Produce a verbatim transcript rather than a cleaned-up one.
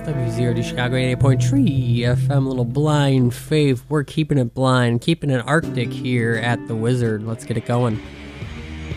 W zero D Chicago eighty-eight point three F M, little blind faith. We're keeping it blind, keeping it Arctic here at the Wizard. Let's get it going.